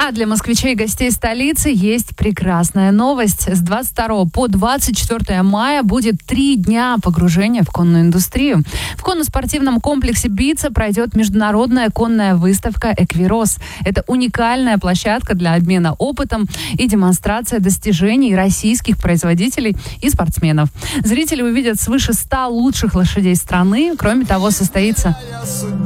А для москвичей и гостей столицы есть прекрасная новость. С 22 по 24 мая будет 3 дня погружения в конную индустрию. В конно-спортивном комплексе «Бица» пройдет международная конная выставка «Эквирос». Это уникальная площадка для обмена опытом и демонстрация достижений российских производителей и спортсменов. Зрители увидят свыше 100 лучших лошадей страны. Кроме того, состоится